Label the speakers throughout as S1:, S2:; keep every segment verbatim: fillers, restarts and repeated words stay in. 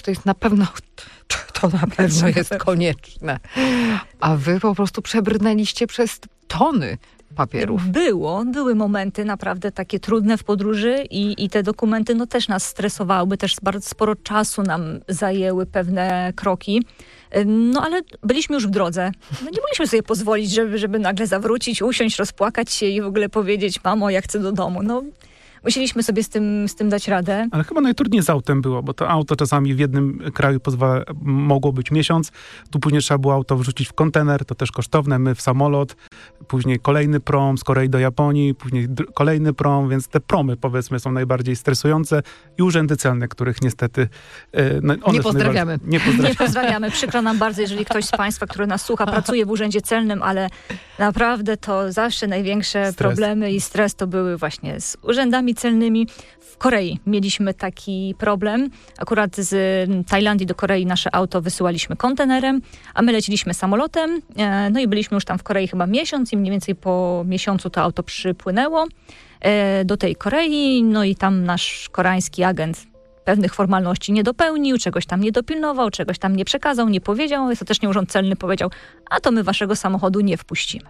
S1: to jest na pewno, to na pewno jest konieczne. A wy po prostu przebrnęliście przez tony papierów.
S2: Było, były momenty naprawdę takie trudne w podróży i, i te dokumenty no, też nas stresowały, też bardzo sporo czasu nam zajęły pewne kroki. No ale byliśmy już w drodze. No, nie mogliśmy sobie pozwolić, żeby, żeby nagle zawrócić, usiąść, rozpłakać się i w ogóle powiedzieć: mamo, ja chcę do domu. No, musieliśmy sobie z tym, z tym dać radę.
S3: Ale chyba najtrudniej z autem było, bo to auto czasami w jednym kraju pozwala, mogło być miesiąc, tu później trzeba było auto wrzucić w kontener, to też kosztowne, my w samolot, później kolejny prom z Korei do Japonii, później dr- kolejny prom, więc te promy, powiedzmy, są najbardziej stresujące i urzędy celne, których niestety... E, no, one
S1: nie pozdrawiamy.
S3: Nie pozdrawiamy.
S2: Nie pozdrawiamy. Przykro nam bardzo, jeżeli ktoś z Państwa, który nas słucha, pracuje w urzędzie celnym, ale naprawdę to zawsze największe
S3: Stres.
S2: problemy i stres to były właśnie z urzędami celnymi. W Korei mieliśmy taki problem. Akurat z Tajlandii do Korei nasze auto wysyłaliśmy kontenerem, a my leciliśmy samolotem. No i byliśmy już tam w Korei chyba miesiąc i mniej więcej po miesiącu to auto przypłynęło do tej Korei. No i tam nasz koreański agent pewnych formalności nie dopełnił, czegoś tam nie dopilnował, czegoś tam nie przekazał, nie powiedział. Ostatecznie urząd celny powiedział: a to my waszego samochodu nie wpuścimy.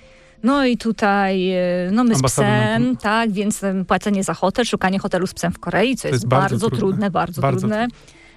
S2: No i tutaj, no my z psem, tak, więc płacenie za hotel, szukanie hotelu z psem w Korei, co jest, jest bardzo, bardzo trudne, trudne, bardzo, bardzo trudne.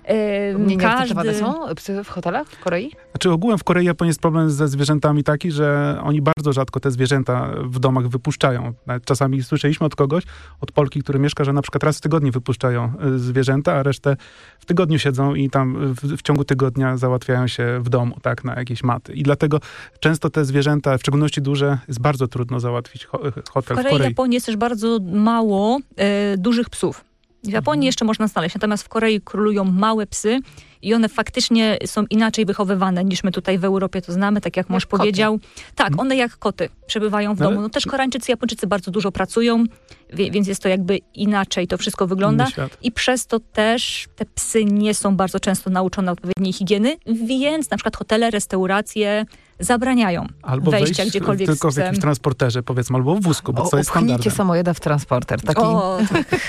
S1: Yy, nie Każdy... są psy w hotelach w Korei?
S3: Znaczy ogółem w Korei, Japonii jest problem ze zwierzętami taki, że oni bardzo rzadko te zwierzęta w domach wypuszczają. Nawet czasami słyszeliśmy od kogoś, od Polki, który mieszka, że na przykład raz w tygodniu wypuszczają zwierzęta, a resztę w tygodniu siedzą i tam w, w ciągu tygodnia załatwiają się w domu, tak, na jakieś maty. I dlatego często te zwierzęta, w szczególności duże, jest bardzo trudno załatwić ho, hotel w Korei.
S2: W Korei, Japonii jest też bardzo mało e, dużych psów. W Japonii jeszcze można znaleźć, natomiast w Korei królują małe psy i one faktycznie są inaczej wychowywane niż my tutaj w Europie to znamy, tak jak, jak mąż koty. powiedział. Tak, one jak koty przebywają w no, domu. No też Koreańczycy, Japończycy bardzo dużo pracują, wie, więc jest to jakby inaczej to wszystko wygląda. I przez to też te psy nie są bardzo często nauczone odpowiedniej higieny, więc na przykład hotele, restauracje zabraniają
S3: albo
S2: wejścia gdziekolwiek
S3: tylko
S2: z psem.
S3: w jakimś transporterze, powiedzmy, albo w wózku, bo
S1: o,
S3: co jest standardem.
S1: Upchnijcie samojeda w transporter. Taki...
S2: O, tak.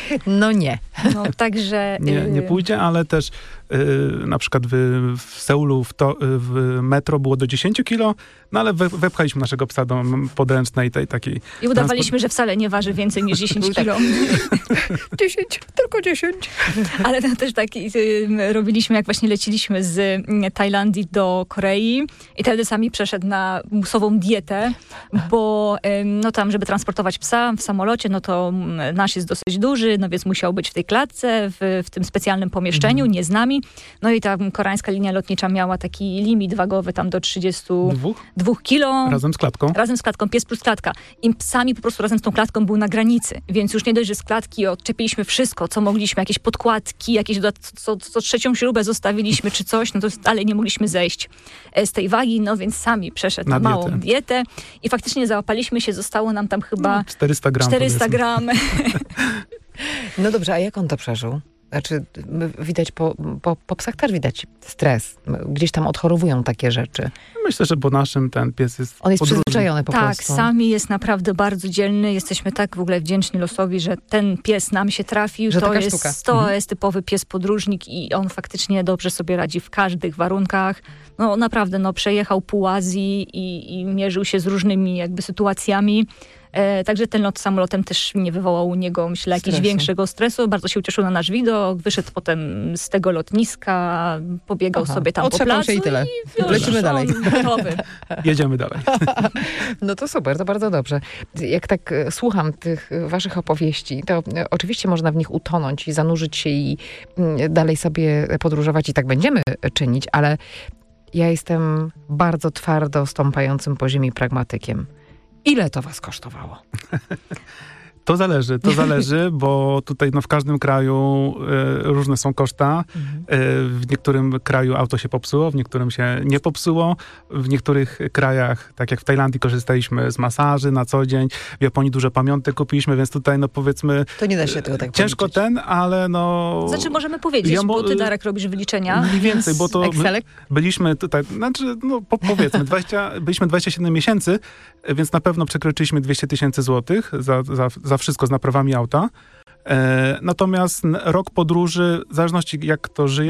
S1: No nie.
S2: No, także...
S3: Nie, nie pójdzie, ale też yy, na przykład w, w Seulu w, to, w metro było do dziesięć kilo, no ale we, wepchaliśmy naszego psa do podręcznej tej takiej...
S2: I udawaliśmy, transport... że wcale nie waży więcej niż dziesięć kilo.
S1: dziesięć, tylko dziesięć.
S2: Ale to też tak y, robiliśmy, jak właśnie leciliśmy z y, Tajlandii do Korei i wtedy sami przeszedł na musową dietę, bo y, no tam, żeby transportować psa w samolocie, no to y, nasz jest dosyć duży, no więc musiał być w tej klatce, w, w tym specjalnym pomieszczeniu, mm. nie z nami. No i ta koreańska linia lotnicza miała taki limit wagowy tam do trzydziestu dwóch kilo.
S3: Razem z klatką.
S2: Razem z klatką, pies plus klatka. I psami po prostu razem z tą klatką był na granicy. Więc już nie dość, że z klatki odczepiliśmy wszystko, co mogliśmy, jakieś podkładki, jakieś co, co trzecią śrubę zostawiliśmy czy coś, no to dalej nie mogliśmy zejść z tej wagi, no więc sami przeszedł na, na małą dietę. dietę i faktycznie załapaliśmy się, zostało nam tam chyba
S3: no, czterysta gram.
S2: czterysta gram.
S1: No dobrze, a jak on to przeżył? Znaczy, widać po, po, po psach też widać stres. Gdzieś tam odchorowują takie rzeczy.
S3: Myślę, że po naszym ten pies jest
S1: On jest podróżny. Przyzwyczajony po
S2: tak,
S1: prostu.
S2: Tak, Sami jest naprawdę bardzo dzielny. Jesteśmy tak w ogóle wdzięczni losowi, że ten pies nam się trafił.
S1: Że
S2: to
S1: taka
S2: jest,
S1: sztuka.
S2: to
S1: mhm.
S2: jest typowy pies podróżnik i on faktycznie dobrze sobie radzi w każdych warunkach. No naprawdę, no przejechał pół Azji i, i mierzył się z różnymi jakby sytuacjami. E, także ten lot samolotem też nie wywołał u niego, myślę, jakiegoś
S1: Stresu.
S2: większego stresu. Bardzo się ucieszył na nasz widok. Wyszedł potem z tego lotniska, pobiegał Aha. sobie tam
S1: Otrzepał
S2: po placu
S1: się i tyle.
S2: I
S1: Lecimy dalej.
S2: Gotowy.
S3: Jedziemy dalej.
S1: No to super, to bardzo dobrze. Jak tak słucham tych waszych opowieści, to oczywiście można w nich utonąć i zanurzyć się i dalej sobie podróżować i tak będziemy czynić, ale ja jestem bardzo twardo stąpającym po ziemi pragmatykiem. Ile to was kosztowało?
S3: To zależy, to zależy, bo tutaj no, w każdym kraju y, różne są koszta. Mhm. Y, w niektórym kraju auto się popsuło, w niektórym się nie popsuło. W niektórych krajach, tak jak w Tajlandii, korzystaliśmy z masaży na co dzień. W Japonii duże pamiątek kupiliśmy, więc tutaj no powiedzmy...
S1: To nie da się tego tak
S3: ciężko
S1: policzyć.
S3: ten, ale no...
S2: Znaczy możemy powiedzieć, ja mo- bo ty, Darek, robisz wyliczenia.
S3: Mniej więcej, bo to
S1: Excelek?
S3: byliśmy tutaj, znaczy no po, powiedzmy, dwadzieścia, byliśmy dwadzieścia siedem miesięcy, więc na pewno przekroczyliśmy dwieście tysięcy złotych za, za, za wszystko z naprawami auta. E, natomiast rok podróży, w zależności jak kto żyje,